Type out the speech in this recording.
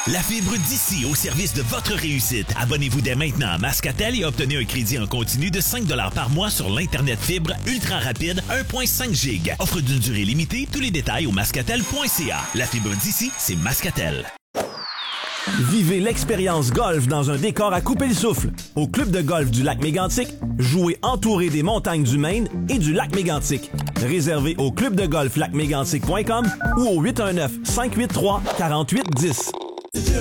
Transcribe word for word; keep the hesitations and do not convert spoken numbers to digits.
La fibre d'ici au service de votre réussite. Abonnez-vous dès maintenant à Mascatel et obtenez un crédit en continu de cinq dollars par mois sur l'Internet fibre ultra rapide un virgule cinq giga. Offre d'une durée limitée. Tous les détails au mascatel point c a. La fibre d'ici, c'est Mascatel. Vivez l'expérience golf dans un décor à couper le souffle. Au club de golf du lac Mégantic, jouez entouré des montagnes du Maine et du lac Mégantic. Réservé au club de golf lac mégantic point com ou au huit un neuf, cinq huit trois, quatre huit un zéro.